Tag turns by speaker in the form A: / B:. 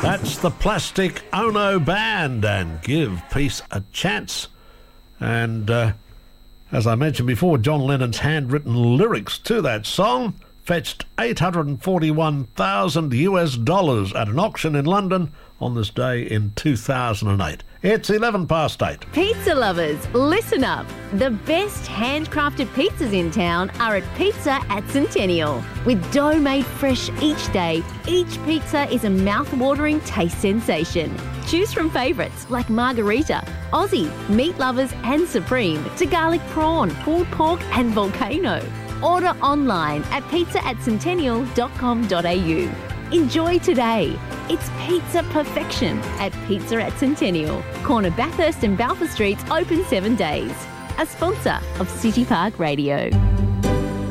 A: That's the Plastic Ono Band and Give Peace a Chance. And as I mentioned before, John Lennon's handwritten lyrics to that song fetched $841,000 at an auction in London on this day in 2008. It's 8:11.
B: Pizza lovers, listen up. The best handcrafted pizzas in town are at Pizza at Centennial. With dough made fresh each day, each pizza is a mouth-watering taste sensation. Choose from favourites like Margarita, Aussie, Meat Lovers and Supreme, to garlic prawn, pulled pork and volcano. Order online at pizzaatcentennial.com.au. Enjoy today. It's pizza perfection at Pizza at Centennial. Corner Bathurst and Balfour Streets open 7 days. A sponsor of City Park Radio.